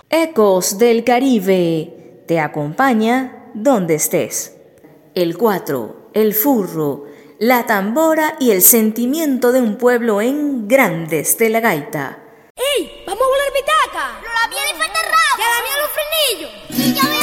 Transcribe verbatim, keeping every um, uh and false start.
Ecos del Caribe te acompaña donde estés. El cuatro, el furro, la tambora y el sentimiento de un pueblo en Grandes de la Gaita. ¡Ey! ¡Vamos a volar pitaca! ¡No la viene y falta rabo! ¡Ya la mía los frenillos!